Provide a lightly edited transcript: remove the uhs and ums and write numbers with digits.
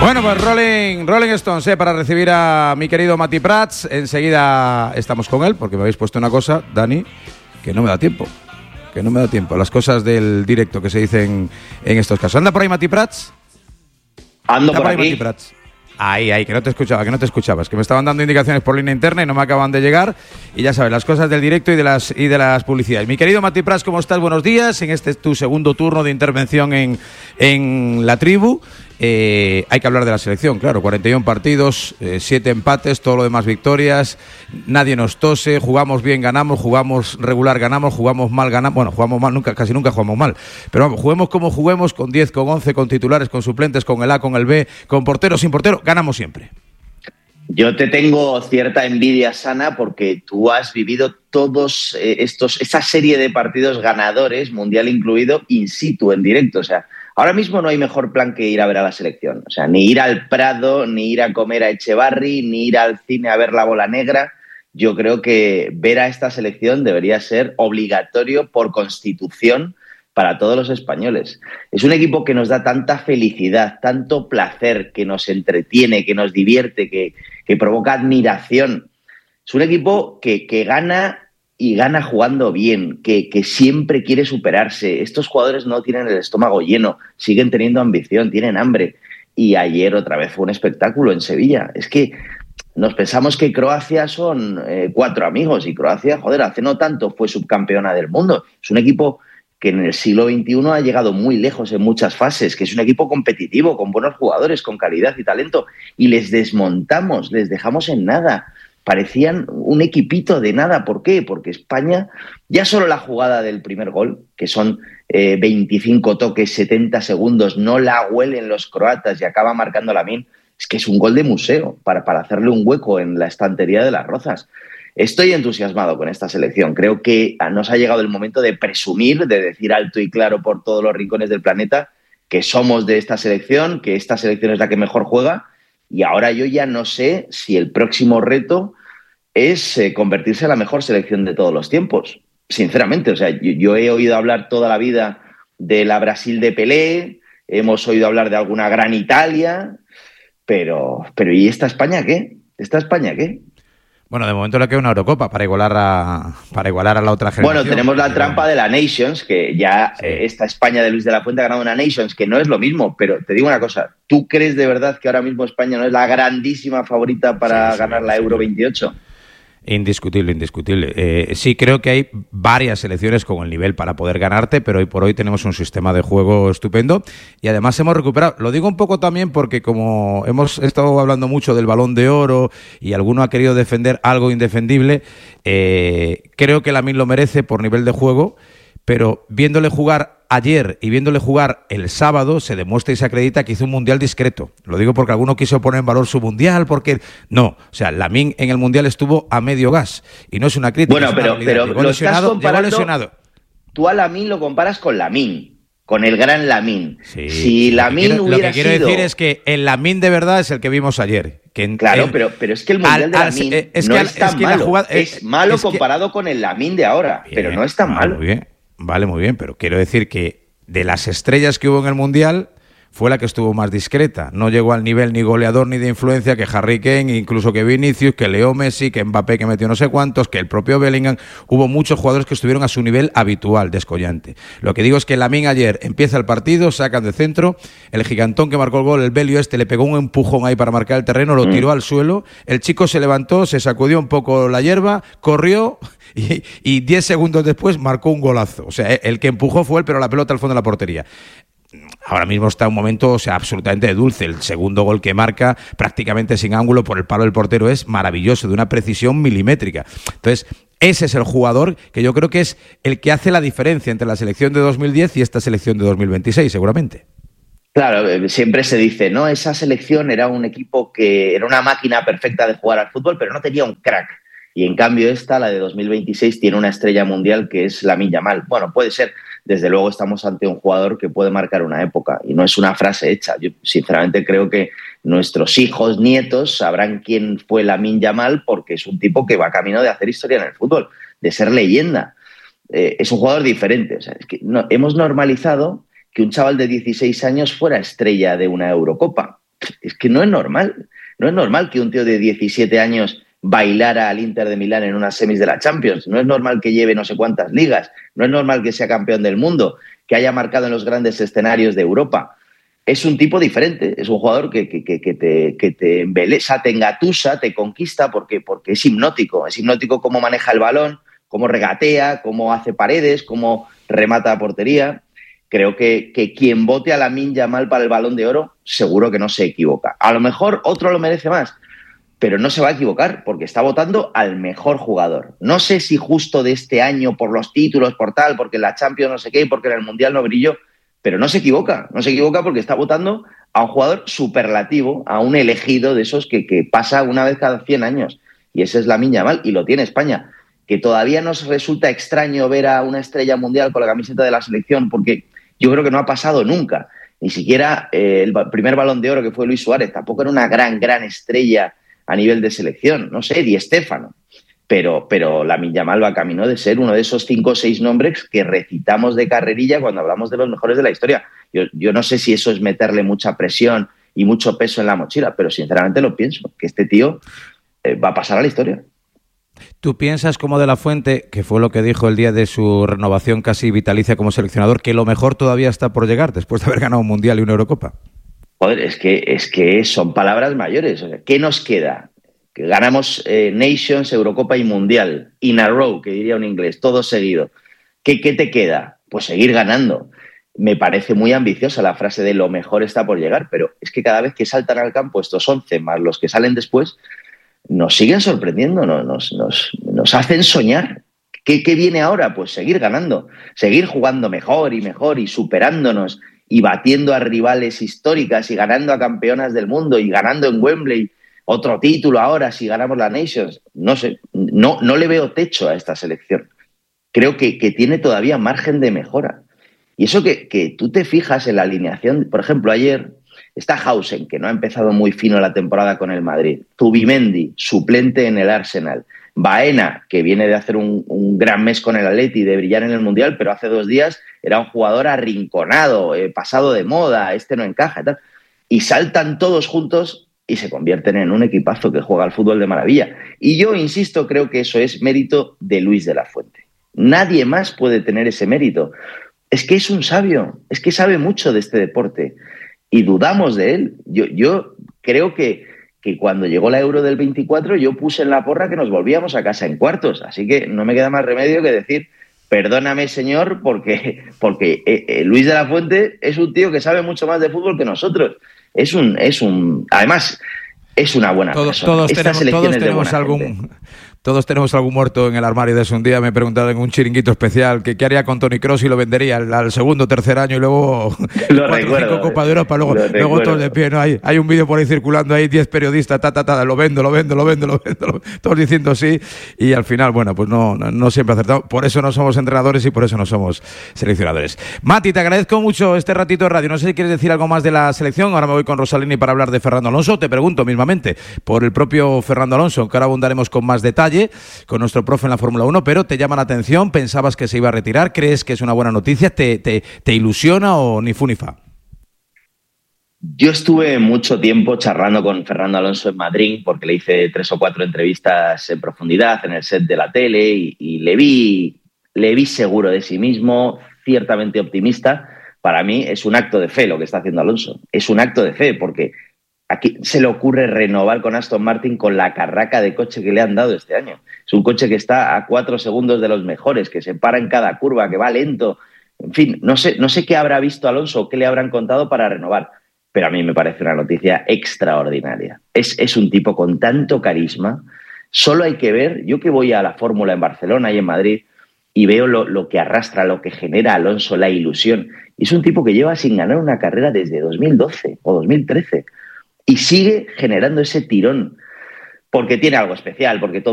Bueno, pues Rolling Stones, para recibir a mi querido Mati Prats. Enseguida estamos con él, porque me habéis puesto una cosa, Dani, que no me da tiempo. Las cosas del directo que se dicen en estos casos. ¿Anda por ahí Mati Prats? Ando por aquí. Mati Prats. Ahí, que no te escuchabas, que me estaban dando indicaciones por línea interna y no me acaban de llegar. Y ya sabes, las cosas del directo y de las publicidades. Mi querido Mati Prats, ¿cómo estás? Buenos días. En este tu segundo turno de intervención en la tribu. Hay que hablar de la selección, claro, 41 partidos, 7 empates, todo lo demás victorias, nadie nos tose, jugamos bien, ganamos, jugamos regular, ganamos, jugamos mal, ganamos, bueno, jugamos mal, casi nunca jugamos mal, pero vamos, juguemos como juguemos, con 10, con 11, con titulares, con suplentes, con el A, con el B, con portero, sin portero, ganamos siempre. Yo te tengo cierta envidia sana porque tú has vivido todos esa serie de partidos ganadores, mundial incluido, in situ, en directo, o sea, ahora mismo no hay mejor plan que ir a ver a la selección. O sea, ni ir al Prado, ni ir a comer a Echevarri, ni ir al cine a ver La Bola Negra. Yo creo que ver a esta selección debería ser obligatorio por constitución para todos los españoles. Es un equipo que nos da tanta felicidad, tanto placer, que nos entretiene, que nos divierte, que provoca admiración. Es un equipo que gana y gana jugando bien, que siempre quiere superarse. Estos jugadores no tienen el estómago lleno, siguen teniendo ambición, tienen hambre. Y ayer otra vez fue un espectáculo en Sevilla. Es que nos pensamos que Croacia son 4 amigos y Croacia, hace no tanto fue subcampeona del mundo. Es un equipo que en el siglo XXI ha llegado muy lejos en muchas fases, que es un equipo competitivo, con buenos jugadores, con calidad y talento. Y les desmontamos, les dejamos en nada. Parecían un equipito de nada. ¿Por qué? Porque España, ya solo la jugada del primer gol, que son 25 toques, 70 segundos, no la huelen los croatas y acaba marcando Lamine, es que es un gol de museo para hacerle un hueco en la estantería de las Rozas. Estoy entusiasmado con esta selección. Creo que nos ha llegado el momento de presumir, de decir alto y claro por todos los rincones del planeta que somos de esta selección, que esta selección es la que mejor juega. Y ahora yo ya no sé si el próximo reto es convertirse en la mejor selección de todos los tiempos. Sinceramente, o sea, yo he oído hablar toda la vida de la Brasil de Pelé, hemos oído hablar de alguna gran Italia, pero ¿y esta España qué? ¿Esta España qué? Bueno, de momento le queda una Eurocopa para igualar a la otra generación. Bueno, tenemos la trampa de la Nations, que ya sí. Esta España de Luis de la Fuente ha ganado una Nations, que no es lo mismo, pero te digo una cosa, ¿tú crees de verdad que ahora mismo España no es la grandísima favorita para ganar la Euro 28? Indiscutible. Sí, creo que hay varias selecciones con el nivel para poder ganarte, pero hoy por hoy tenemos un sistema de juego estupendo y además hemos recuperado. Lo digo un poco también porque como hemos estado hablando mucho del Balón de Oro y alguno ha querido defender algo indefendible, creo que Lamine lo merece por nivel de juego, pero viéndole jugar ayer y viéndole jugar el sábado se demuestra y se acredita que hizo un mundial discreto. Lo digo porque alguno quiso poner en valor su mundial, porque no, o sea, Lamine en el mundial estuvo a medio gas y no es una crítica. Bueno, pero lo estás comparando. Tú a Lamine lo comparas con Lamine, con el gran Lamine. Sí, si Lamine hubiera sido... Lo que quiero decir es que el Lamine de verdad es el que vimos ayer. Claro, pero es que el mundial de Lamine no es tan malo. Es malo comparado con el Lamine de ahora, bien, pero no es tan malo. Muy bien. Vale, muy bien, pero quiero decir que de las estrellas que hubo en el Mundial fue la que estuvo más discreta. No llegó al nivel ni goleador ni de influencia que Harry Kane, incluso que Vinicius, que Leo Messi, que Mbappé, que metió no sé cuántos, que el propio Bellingham. Hubo muchos jugadores que estuvieron a su nivel habitual, descollante. Lo que digo es que Lamine ayer empieza el partido, sacan de centro, el gigantón que marcó el gol, el Belio le pegó un empujón ahí para marcar el terreno, lo tiró al suelo, el chico se levantó, se sacudió un poco la hierba, corrió... Y 10 segundos después marcó un golazo. O sea, el que empujó fue él, pero la pelota al fondo de la portería. Ahora mismo está un momento, o sea, absolutamente dulce. El segundo gol que marca, prácticamente sin ángulo por el palo del portero, es maravilloso, de una precisión milimétrica. Entonces, ese es el jugador que yo creo que es el que hace la diferencia entre la selección de 2010 y esta selección de 2026, seguramente. Claro, siempre se dice, ¿no? Esa selección era un equipo que era una máquina perfecta de jugar al fútbol, pero no tenía un crack. Y en cambio esta, la de 2026, tiene una estrella mundial que es Lamine Yamal. Bueno, puede ser. Desde luego estamos ante un jugador que puede marcar una época y no es una frase hecha. Yo sinceramente creo que nuestros hijos, nietos, sabrán quién fue Lamine Yamal porque es un tipo que va camino de hacer historia en el fútbol, de ser leyenda. Es un jugador diferente. O sea, es que hemos normalizado que un chaval de 16 años fuera estrella de una Eurocopa. es que no es normal. No es normal que un tío de 17 años bailara al Inter de Milán en unas semis de la Champions. No es normal que lleve no sé cuántas ligas. No es normal que sea campeón del mundo, que haya marcado en los grandes escenarios de Europa. Es un tipo diferente. Es un jugador que te embelesa, te engatusa, te conquista porque es hipnótico. Es hipnótico cómo maneja el balón, cómo regatea, cómo hace paredes, cómo remata a portería. Creo que quien vote a Lamine Yamal para el Balón de Oro seguro que no se equivoca. A lo mejor otro lo merece más, pero no se va a equivocar porque está votando al mejor jugador. No sé si justo de este año por los títulos, por tal, porque en la Champions no sé qué, porque en el Mundial no brilló, pero no se equivoca porque está votando a un jugador superlativo, a un elegido de esos que pasa una vez cada 100 años. Y ese es Lamine Yamal y lo tiene España. Que todavía nos resulta extraño ver a una estrella mundial con la camiseta de la selección porque yo creo que no ha pasado nunca. Ni siquiera el primer Balón de Oro, que fue Luis Suárez, tampoco era una gran estrella a nivel de selección. No sé, Di Stéfano. Pero Lamine Yamal va camino de ser uno de esos 5 o 6 nombres que recitamos de carrerilla cuando hablamos de los mejores de la historia. Yo no sé si eso es meterle mucha presión y mucho peso en la mochila, pero sinceramente lo pienso, que este tío va a pasar a la historia. ¿Tú piensas, como De la Fuente, que fue lo que dijo el día de su renovación casi vitalicia como seleccionador, que lo mejor todavía está por llegar después de haber ganado un Mundial y una Eurocopa? Joder, es que son palabras mayores. O sea, ¿qué nos queda? Que ganamos Nations, Eurocopa y Mundial, in a row, que diría un inglés, todo seguido. ¿Qué te queda? Pues seguir ganando. Me parece muy ambiciosa la frase de lo mejor está por llegar, pero es que cada vez que saltan al campo estos 11 más los que salen después, nos siguen sorprendiendo, nos hacen soñar. ¿Qué viene ahora? Pues seguir ganando, seguir jugando mejor y superándonos y batiendo a rivales históricas y ganando a campeonas del mundo y ganando en Wembley otro título ahora si ganamos la Nations. No sé, no le veo techo a esta selección. Creo que tiene todavía margen de mejora. Y eso que tú te fijas en la alineación, por ejemplo, ayer está Hausen, que no ha empezado muy fino la temporada con el Madrid. Zubimendi, suplente en el Arsenal. Baena, que viene de hacer un gran mes con el Atleti, de brillar en el Mundial, pero hace 2 días era un jugador arrinconado, pasado de moda, no encaja y tal. Y saltan todos juntos y se convierten en un equipazo que juega al fútbol de maravilla. Y yo insisto, creo que eso es mérito de Luis de la Fuente. Nadie más puede tener ese mérito. Es que es un sabio, es que sabe mucho de este deporte. Y dudamos de él. Yo creo que cuando llegó la Euro del 24 yo puse en la porra que nos volvíamos a casa en cuartos. Así que no me queda más remedio que decir, perdóname, señor, porque Luis de la Fuente es un tío que sabe mucho más de fútbol que nosotros. Además, es una buena persona. Todos tenemos algún muerto en el armario de eso. Un día me preguntaron en un chiringuito especial que qué haría con Toni Kroos y lo vendería al segundo o tercer año y luego 4 o 5 Copas de Europa, luego todos de pie, ¿no? Hay un vídeo por ahí circulando, hay 10 periodistas, lo vendo, todos diciendo sí, y al final, bueno, pues no siempre acertamos. Por eso no somos entrenadores y por eso no somos seleccionadores. Mati, te agradezco mucho este ratito de radio. No sé si quieres decir algo más de la selección. Ahora me voy con Rosalini para hablar de Fernando Alonso. Te pregunto mismamente por el propio Fernando Alonso, que ahora abundaremos con más detalle con nuestro profe en la Fórmula 1, pero ¿te llama la atención? ¿Pensabas que se iba a retirar? ¿Crees que es una buena noticia? ¿Te ilusiona o ni fu ni fa? Yo estuve mucho tiempo charlando con Fernando Alonso en Madrid porque le hice 3 o 4 entrevistas en profundidad en el set de la tele y le vi seguro de sí mismo, ciertamente optimista. Para mí es un acto de fe lo que está haciendo Alonso. Es un acto de fe porque aquí se le ocurre renovar con Aston Martin con la carraca de coche que le han dado este año. Es un coche que está a 4 segundos de los mejores, que se para en cada curva, que va lento. En fin, no sé qué habrá visto Alonso o qué le habrán contado para renovar, pero a mí me parece una noticia extraordinaria. Es un tipo con tanto carisma. Solo hay que ver, yo que voy a la Fórmula en Barcelona y en Madrid y veo lo que arrastra, lo que genera Alonso, la ilusión. Y es un tipo que lleva sin ganar una carrera desde 2012 o 2013. Y sigue generando ese tirón, porque tiene algo especial, porque todo